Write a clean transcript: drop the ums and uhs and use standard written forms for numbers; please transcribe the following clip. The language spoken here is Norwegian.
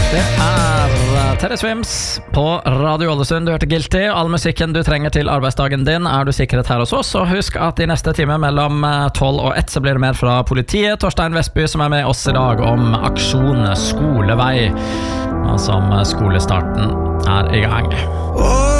Det Terje Swims på Radio Ålesund. Du hørte Guilty. All musikken du trenger til arbeidsdagen din du sikret her hos oss. Og husk at i neste time mellom 12 og 1 så blir det mer fra politiet. Torstein Vestby som med oss i dag om aksjon skolevei, som skolestarten i gang.